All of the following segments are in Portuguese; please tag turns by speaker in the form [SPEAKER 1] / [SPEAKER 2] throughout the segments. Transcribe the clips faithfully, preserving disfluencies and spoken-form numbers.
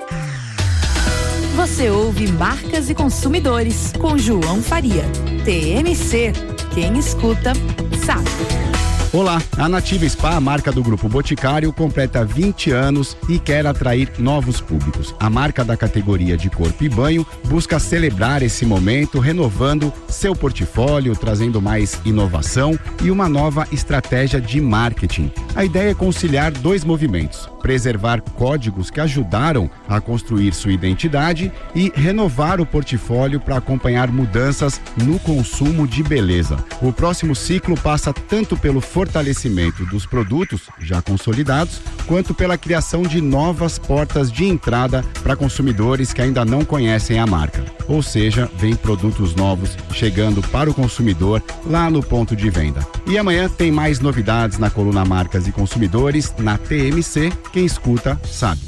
[SPEAKER 1] Você ouve Marcas e Consumidores com João Faria. T M C, quem escuta, sabe.
[SPEAKER 2] Olá, a Nativa Spa, a marca do Grupo Boticário, completa vinte anos e quer atrair novos públicos. A marca da categoria de corpo e banho busca celebrar esse momento, renovando seu portfólio, trazendo mais inovação e uma nova estratégia de marketing. A ideia é conciliar dois movimentos: preservar códigos que ajudaram a construir sua identidade e renovar o portfólio para acompanhar mudanças no consumo de beleza. O próximo ciclo passa tanto pelo fortalecimento dos produtos já consolidados, quanto pela criação de novas portas de entrada para consumidores que ainda não conhecem a marca. Ou seja, vem produtos novos chegando para o consumidor lá no ponto de venda. E amanhã tem mais novidades na coluna Marcas e Consumidores, na T M C. Quem escuta, sabe.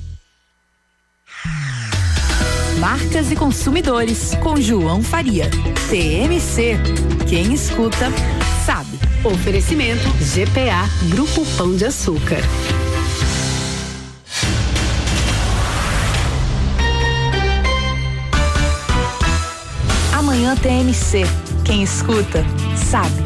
[SPEAKER 1] Marcas e Consumidores, com João Faria. T M C, quem escuta, sabe.
[SPEAKER 3] Oferecimento G P A, Grupo Pão de Açúcar.
[SPEAKER 1] Amanhã T M C, quem escuta, sabe.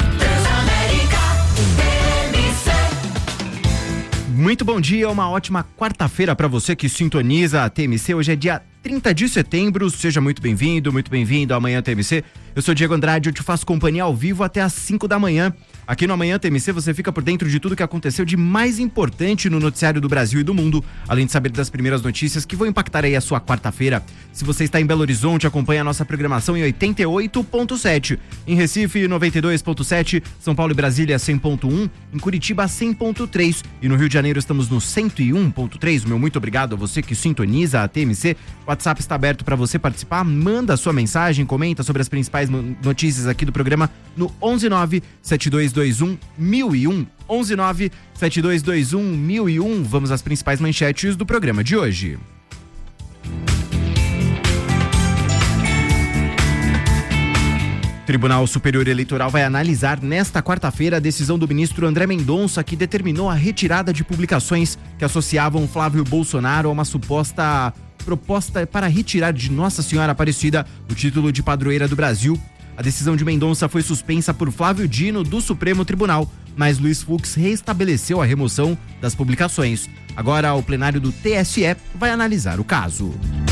[SPEAKER 4] Muito bom dia, uma ótima quarta-feira para você que sintoniza a T M C. Hoje é dia trinta de setembro, seja muito bem-vindo, muito bem-vindo ao Amanhã T M C. Eu sou Diego Andrade, eu te faço companhia ao vivo até às cinco da manhã. Aqui no Amanhã T M C você fica por dentro de tudo que aconteceu de mais importante no noticiário do Brasil e do mundo, além de saber das primeiras notícias que vão impactar aí a sua quarta-feira. Se você está em Belo Horizonte, acompanha a nossa programação em oitenta e oito ponto sete, em Recife noventa e dois ponto sete, São Paulo e Brasília cem ponto um, em Curitiba cem ponto três e no Rio de Janeiro estamos no cento e um ponto três. Meu muito obrigado a você que sintoniza a T M C. O WhatsApp está aberto para você participar, manda a sua mensagem, comenta sobre as principais notícias aqui do programa no onze nove sete dois dois um mil e um, onze nove sete dois dois um mil e um. Vamos às principais manchetes do programa de hoje. Tribunal Superior Eleitoral vai analisar nesta quarta-feira a decisão do ministro André Mendonça, que determinou a retirada de publicações que associavam Flávio Bolsonaro a uma suposta proposta para retirar de Nossa Senhora Aparecida o título de padroeira do Brasil. A decisão de Mendonça foi suspensa por Flávio Dino, do Supremo Tribunal, mas Luiz Fux reestabeleceu a remoção das publicações. Agora, o plenário do T S E vai analisar o caso.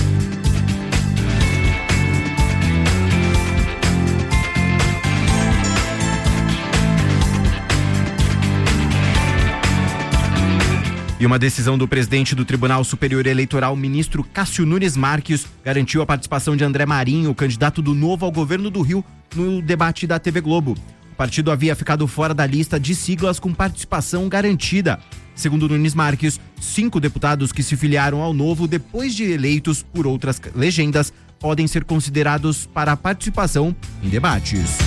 [SPEAKER 4] E uma decisão do presidente do Tribunal Superior Eleitoral, ministro Cássio Nunes Marques, garantiu a participação de André Marinho, candidato do Novo ao governo do Rio, no debate da T V Globo. O partido havia ficado fora da lista de siglas com participação garantida. Segundo Nunes Marques, cinco deputados que se filiaram ao Novo depois de eleitos por outras legendas podem ser considerados para a participação em debates.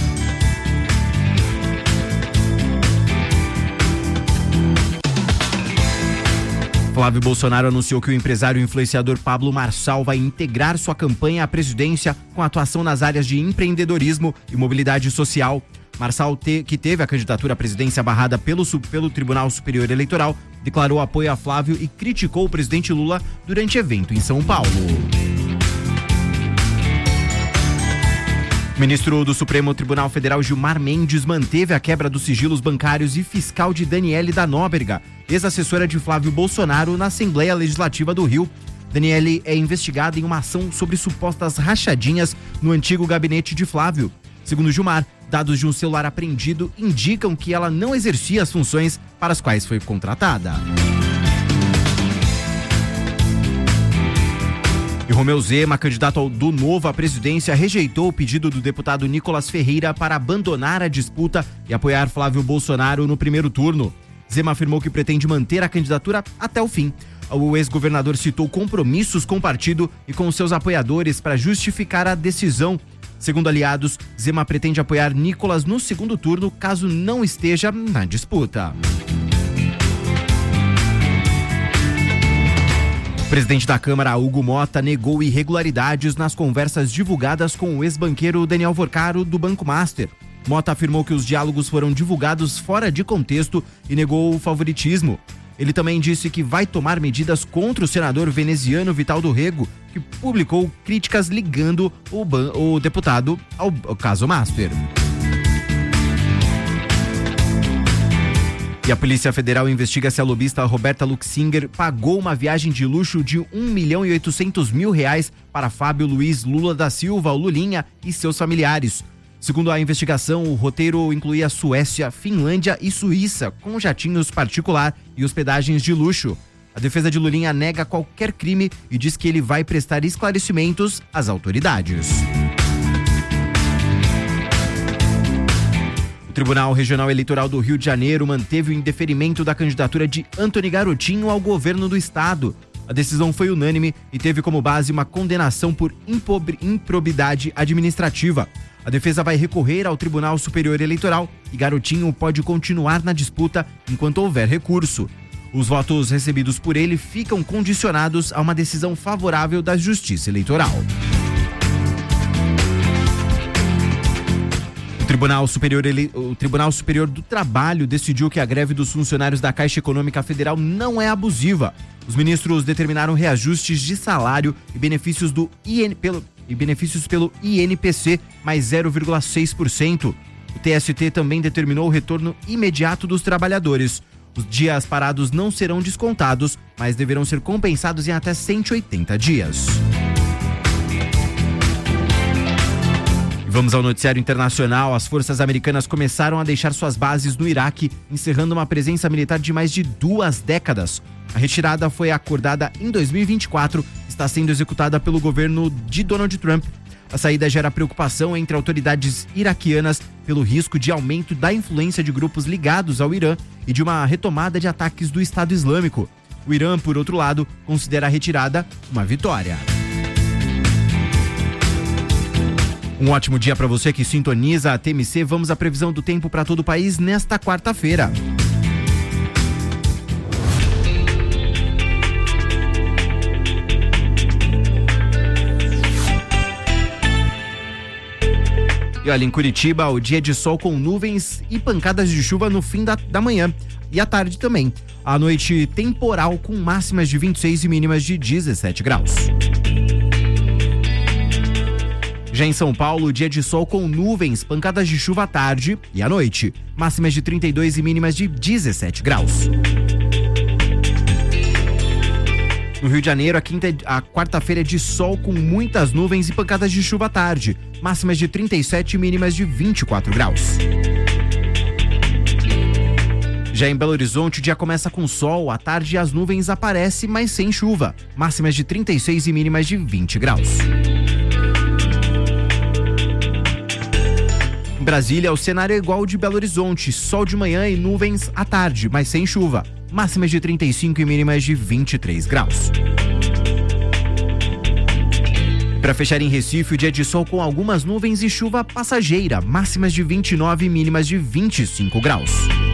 [SPEAKER 4] Flávio Bolsonaro anunciou que o empresário e influenciador Pablo Marçal vai integrar sua campanha à presidência com atuação nas áreas de empreendedorismo e mobilidade social. Marçal, te, que teve a candidatura à presidência barrada pelo, pelo Tribunal Superior Eleitoral, declarou apoio a Flávio e criticou o presidente Lula durante evento em São Paulo. O ministro do Supremo Tribunal Federal, Gilmar Mendes, manteve a quebra dos sigilos bancários e fiscal de Daniele da Nóbrega, ex-assessora de Flávio Bolsonaro, na Assembleia Legislativa do Rio. Daniele é investigada em uma ação sobre supostas rachadinhas no antigo gabinete de Flávio. Segundo Gilmar, dados de um celular apreendido indicam que ela não exercia as funções para as quais foi contratada. E Romeu Zema, candidato ao do Novo à presidência, rejeitou o pedido do deputado Nicolas Ferreira para abandonar a disputa e apoiar Flávio Bolsonaro no primeiro turno. Zema afirmou que pretende manter a candidatura até o fim. O ex-governador citou compromissos com o partido e com seus apoiadores para justificar a decisão. Segundo aliados, Zema pretende apoiar Nicolas no segundo turno, caso não esteja na disputa. O presidente da Câmara, Hugo Mota, negou irregularidades nas conversas divulgadas com o ex-banqueiro Daniel Vorcaro, do Banco Master. Mota afirmou que os diálogos foram divulgados fora de contexto e negou o favoritismo. Ele também disse que vai tomar medidas contra o senador veneziano Vital do Rego, que publicou críticas ligando o, ban- o deputado ao, ao caso Masper. E a Polícia Federal investiga se a lobista Roberta Luxinger pagou uma viagem de luxo de um milhão e oitocentos mil reais para Fábio Luiz Lula da Silva, o Lulinha, e seus familiares. Segundo a investigação, o roteiro incluía Suécia, Finlândia e Suíça, com jatinhos particular e hospedagens de luxo. A defesa de Lulinha nega qualquer crime e diz que ele vai prestar esclarecimentos às autoridades. O Tribunal Regional Eleitoral do Rio de Janeiro manteve o indeferimento da candidatura de Antony Garotinho ao governo do estado. A decisão foi unânime e teve como base uma condenação por improbidade administrativa. A defesa vai recorrer ao Tribunal Superior Eleitoral e Garotinho pode continuar na disputa enquanto houver recurso. Os votos recebidos por ele ficam condicionados a uma decisão favorável da Justiça Eleitoral. O Tribunal Superior, Ele... o Tribunal Superior do Trabalho decidiu que a greve dos funcionários da Caixa Econômica Federal não é abusiva. Os ministros determinaram reajustes de salário e benefícios do I N... pelo... e benefícios pelo I N P C mais zero vírgula seis por cento. O T S T também determinou o retorno imediato dos trabalhadores. Os dias parados não serão descontados, mas deverão ser compensados em até cento e oitenta dias. Vamos ao noticiário internacional. As forças americanas começaram a deixar suas bases no Iraque, encerrando uma presença militar de mais de duas décadas. A retirada foi acordada em dois mil e vinte e quatro e está sendo executada pelo governo de Donald Trump. A saída gera preocupação entre autoridades iraquianas pelo risco de aumento da influência de grupos ligados ao Irã e de uma retomada de ataques do Estado Islâmico. O Irã, por outro lado, considera a retirada uma vitória. Um ótimo dia para você que sintoniza a T M C. Vamos à previsão do tempo para todo o país nesta quarta-feira. E olha, em Curitiba, o dia de sol com nuvens e pancadas de chuva no fim da, da manhã e à tarde também. À noite, temporal com máximas de vinte e seis e mínimas de dezessete graus. Já em São Paulo, dia de sol com nuvens, pancadas de chuva à tarde e à noite. Máximas de trinta e dois e mínimas de dezessete graus. No Rio de Janeiro, a, quinta, a quarta-feira é de sol com muitas nuvens e pancadas de chuva à tarde. Máximas de trinta e sete e mínimas de vinte e quatro graus. Já em Belo Horizonte, o dia começa com sol, à tarde as nuvens aparecem, mas sem chuva. Máximas de trinta e seis e mínimas de vinte graus. Em Brasília, o cenário é igual ao de Belo Horizonte, sol de manhã e nuvens à tarde, mas sem chuva. Máximas de trinta e cinco e mínimas de vinte e três graus. Para fechar em Recife, o dia de sol com algumas nuvens e chuva passageira, máximas de vinte e nove e mínimas de vinte e cinco graus.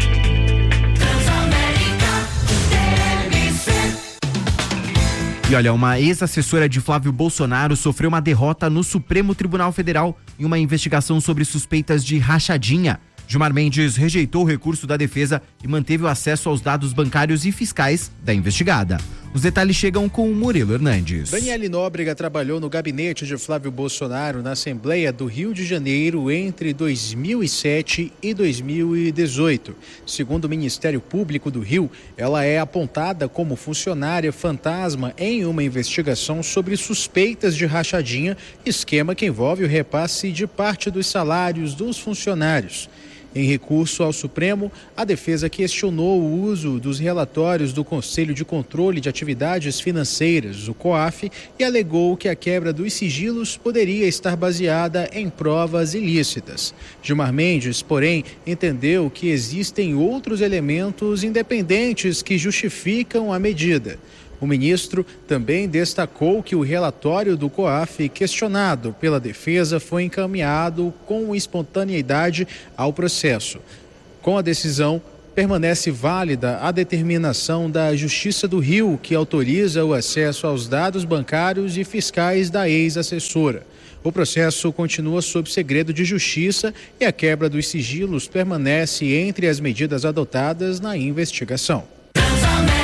[SPEAKER 4] E olha, uma ex-assessora de Flávio Bolsonaro sofreu uma derrota no Supremo Tribunal Federal em uma investigação sobre suspeitas de rachadinha. Gilmar Mendes rejeitou o recurso da defesa e manteve o acesso aos dados bancários e fiscais da investigada. Os detalhes chegam com o Murilo Hernandes.
[SPEAKER 5] Daniele Nóbrega trabalhou no gabinete de Flávio Bolsonaro na Assembleia do Rio de Janeiro entre dois mil e sete e dois mil e dezoito. Segundo o Ministério Público do Rio, ela é apontada como funcionária fantasma em uma investigação sobre suspeitas de rachadinha, esquema que envolve o repasse de parte dos salários dos funcionários. Em recurso ao Supremo, a defesa questionou o uso dos relatórios do Conselho de Controle de Atividades Financeiras, o COAF, e alegou que a quebra dos sigilos poderia estar baseada em provas ilícitas. Gilmar Mendes, porém, entendeu que existem outros elementos independentes que justificam a medida. O ministro também destacou que o relatório do COAF, questionado pela defesa, foi encaminhado com espontaneidade ao processo. Com a decisão, permanece válida a determinação da Justiça do Rio, que autoriza o acesso aos dados bancários e fiscais da ex-assessora. O processo continua sob segredo de justiça e a quebra dos sigilos permanece entre as medidas adotadas na investigação.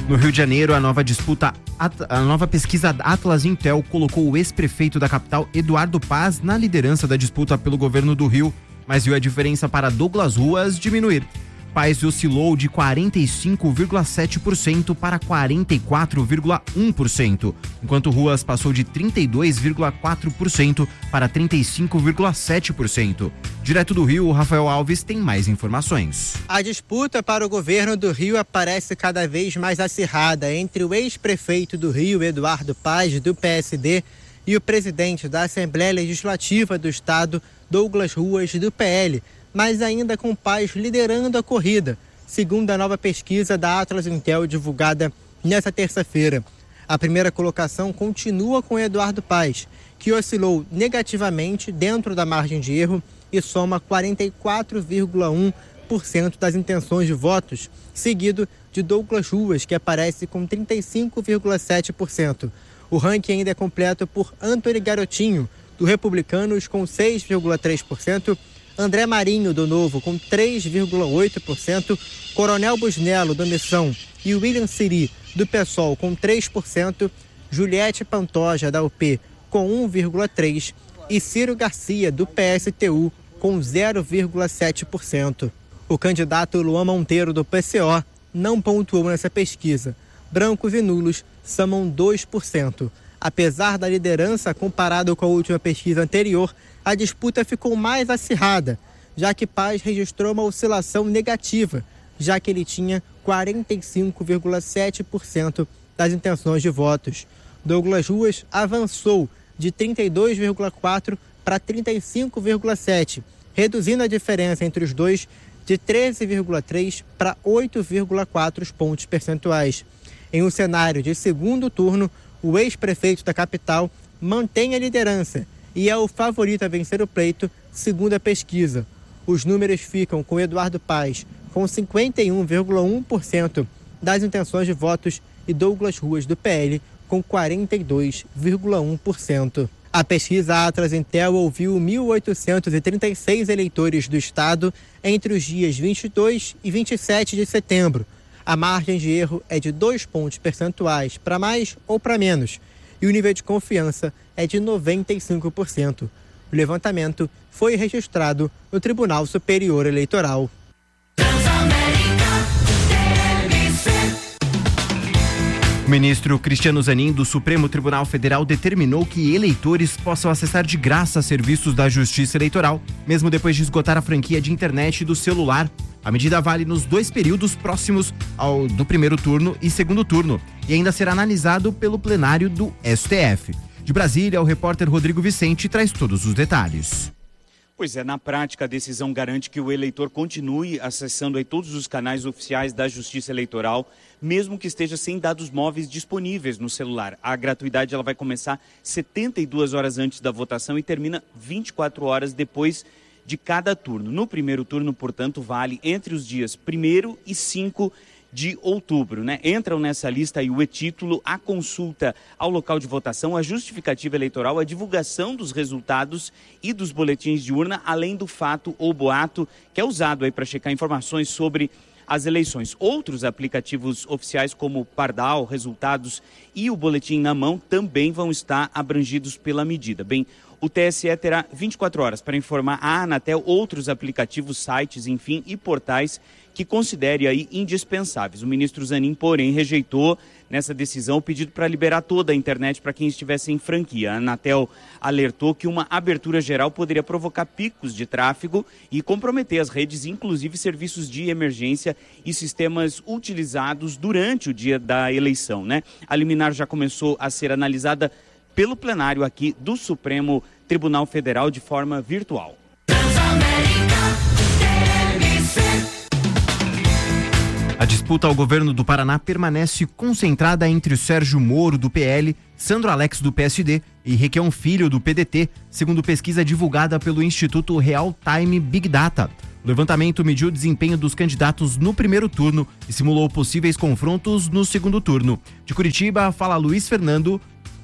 [SPEAKER 4] No Rio de Janeiro, a nova disputa, a nova pesquisa Atlas Intel colocou o ex-prefeito da capital, Eduardo Paz, na liderança da disputa pelo governo do Rio, mas viu a diferença para Douglas Ruas diminuir. Paz oscilou de quarenta e cinco vírgula sete por cento para quarenta e quatro vírgula um por cento, enquanto Ruas passou de trinta e dois vírgula quatro por cento para trinta e cinco vírgula sete por cento. Direto do Rio, o Rafael Alves tem mais informações.
[SPEAKER 6] A disputa para o governo do Rio aparece cada vez mais acirrada entre o ex-prefeito do Rio, Eduardo Paz, do P S D, e o presidente da Assembleia Legislativa do Estado, Douglas Ruas, do P L, mas ainda com Paz liderando a corrida, segundo a nova pesquisa da Atlas Intel divulgada nesta terça-feira. A primeira colocação continua com Eduardo Paz, que oscilou negativamente dentro da margem de erro e soma quarenta e quatro vírgula um por cento das intenções de votos, seguido de Douglas Ruas, que aparece com trinta e cinco vírgula sete por cento. O ranking ainda é completo por Antony Garotinho, do Republicanos, com seis vírgula três por cento, André Marinho, do Novo, com três vírgula oito por cento, Coronel Busnello, do Missão, e William Siri, do PSOL, com três por cento, Juliette Pantoja, da U P, com um vírgula três por cento, e Ciro Garcia, do P S T U, com zero vírgula sete por cento. O candidato Luan Monteiro, do P C O, não pontuou nessa pesquisa. Brancos e nulos somam dois por cento. Apesar da liderança comparado com a última pesquisa anterior, a disputa ficou mais acirrada, já que Paz registrou uma oscilação negativa, já que ele tinha quarenta e cinco vírgula sete por cento das intenções de votos. Douglas Ruas avançou de trinta e dois vírgula quatro por cento para trinta e cinco vírgula sete por cento, reduzindo a diferença entre os dois de treze vírgula três para oito vírgula quatro pontos percentuais. Em um cenário de segundo turno, o ex-prefeito da capital mantém a liderança e é o favorito a vencer o pleito, segundo a pesquisa. Os números ficam com Eduardo Paz com cinquenta e um vírgula um por cento das intenções de votos e Douglas Ruas, do P L, com quarenta e dois vírgula um por cento. A pesquisa Atlas Intel ouviu mil oitocentos e trinta e seis eleitores do estado entre os dias vinte e dois e vinte e sete de setembro. A margem de erro é de dois pontos percentuais para mais ou para menos, e o nível de confiança é de noventa e cinco por cento. O levantamento foi registrado no Tribunal Superior Eleitoral.
[SPEAKER 4] O ministro Cristiano Zanin, do Supremo Tribunal Federal, determinou que eleitores possam acessar de graça serviços da Justiça Eleitoral, mesmo depois de esgotar a franquia de internet do celular. A medida vale nos dois períodos próximos ao do primeiro turno e segundo turno e ainda será analisado pelo plenário do S T F. De Brasília, o repórter Rodrigo Vicente traz todos os detalhes.
[SPEAKER 7] Pois é, na prática a decisão garante que o eleitor continue acessando aí todos os canais oficiais da Justiça Eleitoral, mesmo que esteja sem dados móveis disponíveis no celular. A gratuidade ela vai começar setenta e duas horas antes da votação e termina vinte e quatro horas depois de cada turno. No primeiro turno, portanto, vale entre os dias primeiro e cinco de outubro, né? Entram nessa lista aí o e-título, a consulta ao local de votação, a justificativa eleitoral, a divulgação dos resultados e dos boletins de urna, além do fato ou boato que é usado aí para checar informações sobre as eleições. Outros aplicativos oficiais como o Pardal, Resultados e o Boletim na Mão também vão estar abrangidos pela medida. Bem, o T S E terá vinte e quatro horas para informar a Anatel outros aplicativos, sites, enfim, e portais que considere aí indispensáveis. O ministro Zanin, porém, rejeitou nessa decisão o pedido para liberar toda a internet para quem estivesse em franquia. A Anatel alertou que uma abertura geral poderia provocar picos de tráfego e comprometer as redes, inclusive serviços de emergência e sistemas utilizados durante o dia da eleição, né? A liminar já começou a ser analisada pelo plenário aqui do Supremo Tribunal Federal de forma virtual.
[SPEAKER 4] A disputa ao governo do Paraná permanece concentrada entre Sérgio Moro, do P L, Sandro Alex, do P S D e Requião Filho, do P D T, segundo pesquisa divulgada pelo Instituto Real Time Big Data. O levantamento mediu o desempenho dos candidatos no primeiro turno e simulou possíveis confrontos no segundo turno. De Curitiba, fala Luiz Fernando.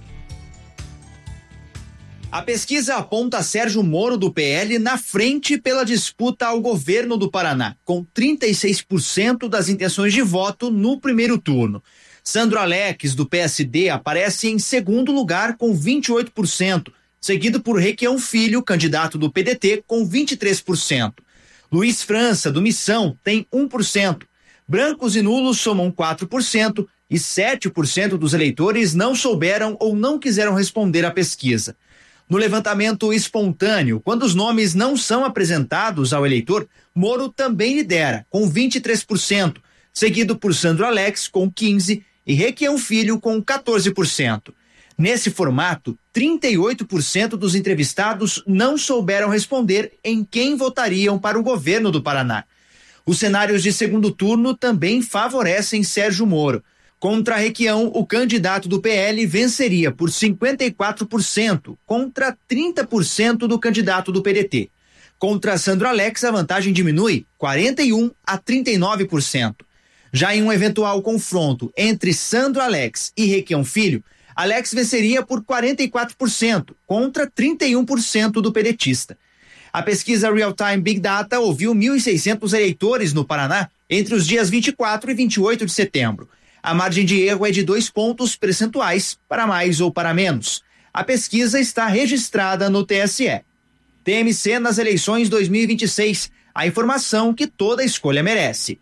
[SPEAKER 8] A pesquisa aponta Sérgio Moro, do P L, na frente pela disputa ao governo do Paraná, com trinta e seis por cento das intenções de voto no primeiro turno. Sandro Alex, do P S D, aparece em segundo lugar com vinte e oito por cento, seguido por Requião Filho, candidato do P D T, com vinte e três por cento. Luiz França, do Missão, tem um por cento. Brancos e nulos somam quatro por cento e sete por cento dos eleitores não souberam ou não quiseram responder à pesquisa. No levantamento espontâneo, quando os nomes não são apresentados ao eleitor, Moro também lidera, com vinte e três por cento, seguido por Sandro Alex, com quinze por cento, e Requião Filho, com quatorze por cento. Nesse formato, trinta e oito por cento dos entrevistados não souberam responder em quem votariam para o governo do Paraná. Os cenários de segundo turno também favorecem Sérgio Moro. Contra Requião, o candidato do P L venceria por cinquenta e quatro por cento, contra trinta por cento do candidato do P D T. Contra Sandro Alex, a vantagem diminui quarenta e um a trinta e nove por cento. Já em um eventual confronto entre Sandro Alex e Requião Filho, Alex venceria por quarenta e quatro por cento, contra trinta e um por cento do pedetista. A pesquisa Real Time Big Data ouviu mil e seiscentos eleitores no Paraná entre os dias vinte e quatro e vinte e oito de setembro. A margem de erro é de dois pontos percentuais, para mais ou para menos. A pesquisa está registrada no T S E. T M C nas eleições dois mil e vinte e seis. A informação que toda escolha merece.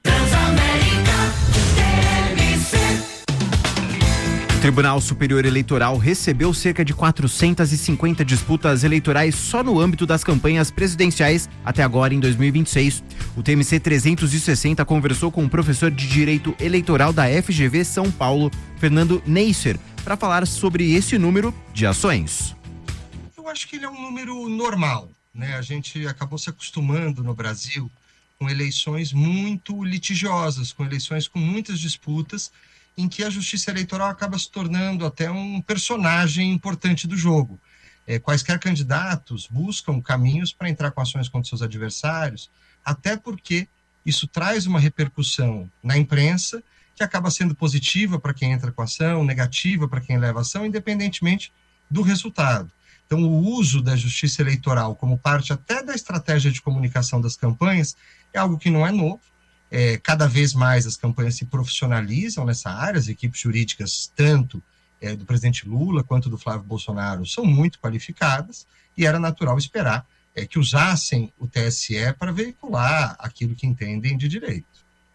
[SPEAKER 4] O Tribunal Superior Eleitoral recebeu cerca de quatrocentas e cinquenta disputas eleitorais só no âmbito das campanhas presidenciais até agora em dois mil e vinte e seis. O T M C trezentos e sessenta conversou com o professor de Direito Eleitoral da F G V São Paulo, Fernando Neisser, para falar sobre esse número de ações.
[SPEAKER 9] Eu acho que ele é um número normal, né? A gente acabou se acostumando no Brasil com eleições muito litigiosas, com eleições com muitas disputas, em que a justiça eleitoral acaba se tornando até um personagem importante do jogo. É, quaisquer candidatos buscam caminhos para entrar com ações contra seus adversários, até porque isso traz uma repercussão na imprensa que acaba sendo positiva para quem entra com ação, negativa para quem leva ação, independentemente do resultado. Então, o uso da justiça eleitoral como parte até da estratégia de comunicação das campanhas é algo que não é novo. É, cada vez mais as campanhas se profissionalizam nessa área, as equipes jurídicas, tanto é, do presidente Lula quanto do Flávio Bolsonaro, são muito qualificadas, e era natural esperar é, que usassem o T S E para veicular aquilo que entendem de direito.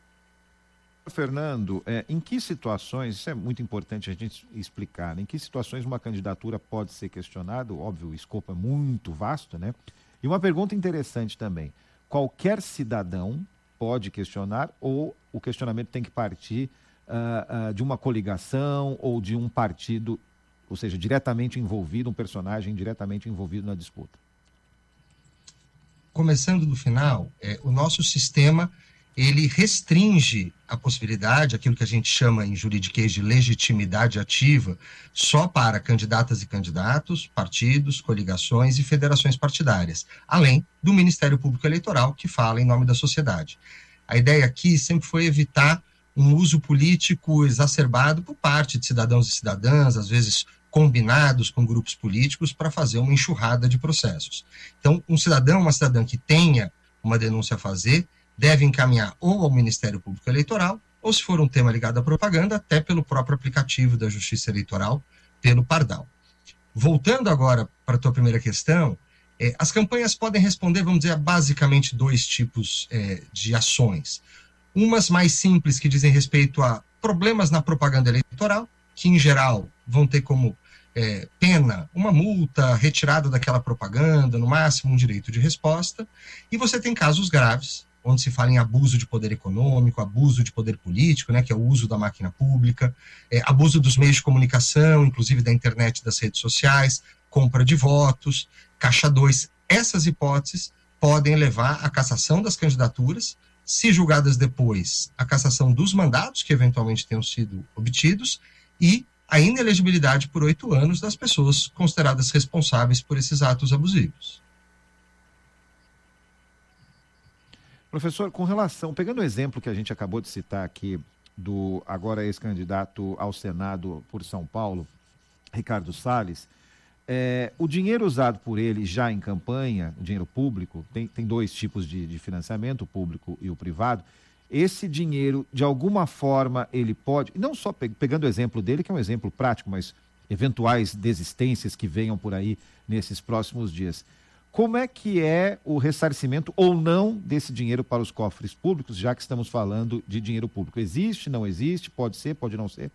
[SPEAKER 10] Fernando, é, em que situações, isso é muito importante a gente explicar, né? Em que situações uma candidatura pode ser questionada? Óbvio, o escopo é muito vasto, né? E uma pergunta interessante também, qualquer cidadão pode questionar ou o questionamento tem que partir uh, uh, de uma coligação ou de um partido, ou seja, diretamente envolvido, um personagem diretamente envolvido na disputa?
[SPEAKER 9] Começando do final, é, o nosso sistema ele restringe a possibilidade, aquilo que a gente chama em juridiquês de legitimidade ativa, só para candidatas e candidatos, partidos, coligações e federações partidárias, além do Ministério Público Eleitoral, que fala em nome da sociedade. A ideia aqui sempre foi evitar um uso político exacerbado por parte de cidadãos e cidadãs, às vezes combinados com grupos políticos, para fazer uma enxurrada de processos. Então, um cidadão, uma cidadã que tenha uma denúncia a fazer, deve encaminhar ou ao Ministério Público Eleitoral, ou se for um tema ligado à propaganda, até pelo próprio aplicativo da Justiça Eleitoral, pelo Pardal. Voltando agora para a tua primeira questão, eh, as campanhas podem responder, vamos dizer, a basicamente dois tipos eh, de ações. Umas mais simples, que dizem respeito a problemas na propaganda eleitoral, que em geral vão ter como eh, pena uma multa, retirada daquela propaganda, no máximo um direito de resposta, e você tem casos graves, onde se fala em abuso de poder econômico, abuso de poder político, né, que é o uso da máquina pública, é, abuso dos meios de comunicação, inclusive da internet e das redes sociais, compra de votos, caixa dois. Essas hipóteses podem levar à cassação das candidaturas, se julgadas depois, a cassação dos mandatos que eventualmente tenham sido obtidos e a inelegibilidade por oito anos das pessoas consideradas responsáveis por esses atos abusivos.
[SPEAKER 10] Professor, com relação, pegando o exemplo que a gente acabou de citar aqui, do agora ex-candidato ao Senado por São Paulo, Ricardo Salles, é, o dinheiro usado por ele já em campanha, o dinheiro público, tem, tem dois tipos de, de financiamento, o público e o privado, esse dinheiro, de alguma forma, ele pode, não só pe- pegando o exemplo dele, que é um exemplo prático, mas eventuais desistências que venham por aí nesses próximos dias. Como é que é o ressarcimento ou não desse dinheiro para os cofres públicos, já que estamos falando de dinheiro público? Existe, não existe? Pode ser, pode não ser?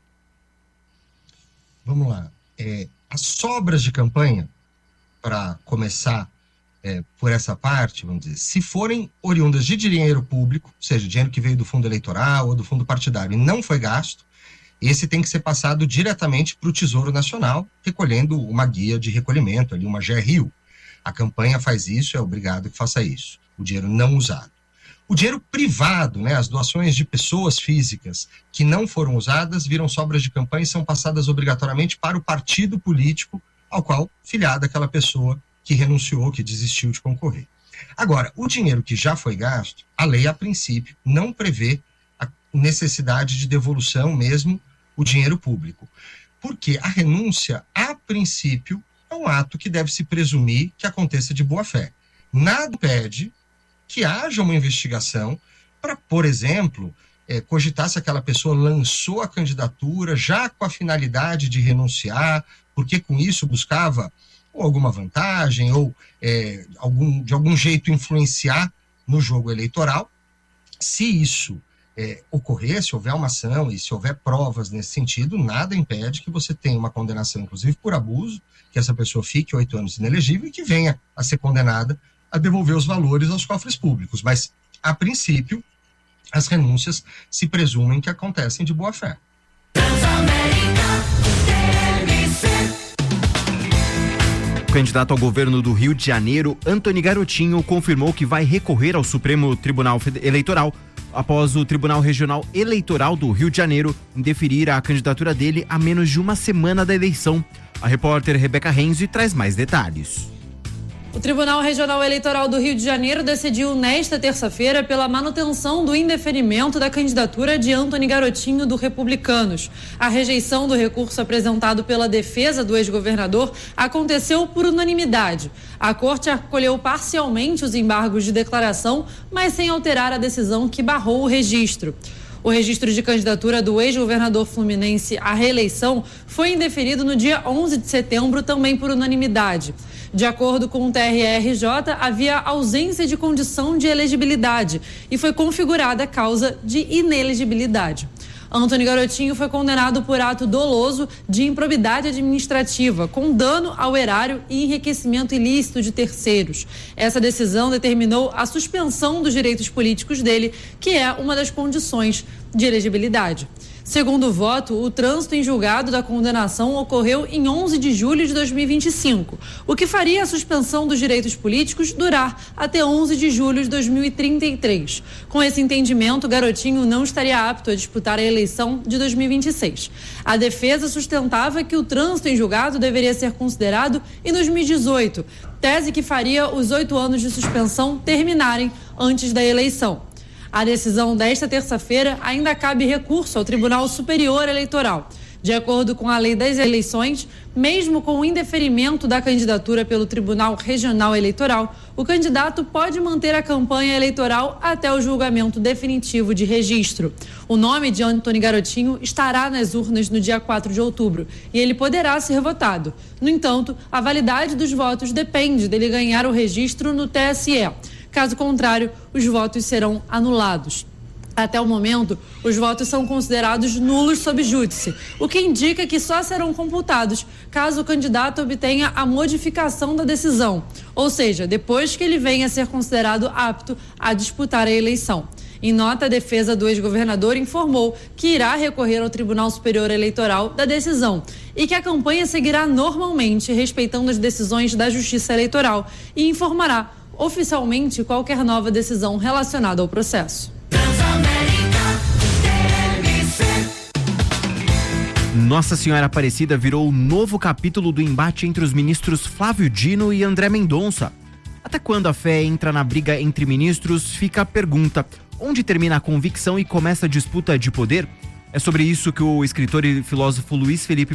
[SPEAKER 9] Vamos lá. É, as sobras de campanha, para começar é, por essa parte, vamos dizer, se forem oriundas de dinheiro público, ou seja, dinheiro que veio do fundo eleitoral ou do fundo partidário e não foi gasto, esse tem que ser passado diretamente para o Tesouro Nacional, recolhendo uma guia de recolhimento, ali, uma G R U. A campanha faz isso, é obrigado que faça isso, o dinheiro não usado. O dinheiro privado, né, as doações de pessoas físicas que não foram usadas, viram sobras de campanha e são passadas obrigatoriamente para o partido político ao qual filiada aquela pessoa que renunciou, que desistiu de concorrer. Agora, o dinheiro que já foi gasto, a lei, a princípio, não prevê a necessidade de devolução mesmo o dinheiro público. Porque a renúncia, a princípio, é um ato que deve se presumir que aconteça de boa fé. Nada impede que haja uma investigação para, por exemplo, é, cogitar se aquela pessoa lançou a candidatura já com a finalidade de renunciar, porque com isso buscava ou alguma vantagem, ou é, algum, de algum jeito influenciar no jogo eleitoral. Se isso é, ocorrer, se houver uma ação e se houver provas nesse sentido, nada impede que você tenha uma condenação, inclusive por abuso, que essa pessoa fique oito anos inelegível e que venha a ser condenada a devolver os valores aos cofres públicos. Mas, a princípio, as renúncias se presumem que acontecem de boa fé.
[SPEAKER 4] O candidato ao governo do Rio de Janeiro, Antony Garotinho, confirmou que vai recorrer ao Supremo Tribunal Eleitoral após o Tribunal Regional Eleitoral do Rio de Janeiro indeferir a candidatura dele a menos de uma semana da eleição. A repórter Rebeca Renzi traz mais detalhes.
[SPEAKER 11] O Tribunal Regional Eleitoral do Rio de Janeiro decidiu nesta terça-feira pela manutenção do indeferimento da candidatura de Antony Garotinho do Republicanos. A rejeição do recurso apresentado pela defesa do ex-governador aconteceu por unanimidade. A corte acolheu parcialmente os embargos de declaração, mas sem alterar a decisão que barrou o registro. O registro de candidatura do ex-governador fluminense à reeleição foi indeferido no dia onze de setembro, também por unanimidade. De acordo com o T R R J, havia ausência de condição de elegibilidade e foi configurada a causa de inelegibilidade. Antony Garotinho foi condenado por ato doloso de improbidade administrativa, com dano ao erário e enriquecimento ilícito de terceiros. Essa decisão determinou a suspensão dos direitos políticos dele, que é uma das condições de elegibilidade. Segundo o voto, o trânsito em julgado da condenação ocorreu em onze de julho de dois mil e vinte e cinco, o que faria a suspensão dos direitos políticos durar até onze de julho de dois mil e trinta e três. Com esse entendimento, Garotinho não estaria apto a disputar a eleição de dois mil e vinte e seis. A defesa sustentava que o trânsito em julgado deveria ser considerado em dois mil e dezoito, tese que faria os oito anos de suspensão terminarem antes da eleição. A decisão desta terça-feira ainda cabe recurso ao Tribunal Superior Eleitoral. De acordo com a lei das eleições, mesmo com o indeferimento da candidatura pelo Tribunal Regional Eleitoral, o candidato pode manter a campanha eleitoral até o julgamento definitivo de registro. O nome de Antony Garotinho estará nas urnas no dia quatro de outubro e ele poderá ser votado. No entanto, a validade dos votos depende dele ganhar o registro no T S E. Caso contrário, os votos serão anulados. Até o momento, os votos são considerados nulos sob júdice, o que indica que só serão computados caso o candidato obtenha a modificação da decisão, ou seja, depois que ele venha a ser considerado apto a disputar a eleição. Em nota, a defesa do ex-governador informou que irá recorrer ao Tribunal Superior Eleitoral da decisão e que a campanha seguirá normalmente, respeitando as decisões da Justiça Eleitoral, e informará oficialmente qualquer nova decisão relacionada ao processo.
[SPEAKER 4] Nossa Senhora Aparecida virou o novo capítulo do embate entre os ministros Flávio Dino e André Mendonça. Até quando a fé entra na briga entre ministros, fica a pergunta: onde termina a convicção e começa a disputa de poder? É sobre isso que o escritor e filósofo Luiz Felipe